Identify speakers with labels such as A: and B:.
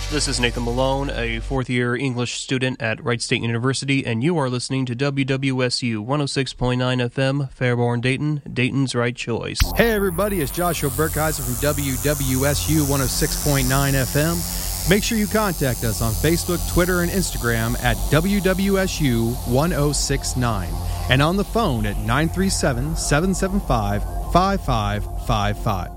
A: This is Nathan Malone, a fourth-year English student at Wright State University, and you are listening to WWSU 106.9 FM, Fairborn, Dayton, Dayton's right choice.
B: Hey everybody, it's Joshua Burkheiser from WWSU 106.9 FM. Make sure you contact us on Facebook, Twitter, and Instagram at WWSU 1069 and on the phone at 937-775-5555.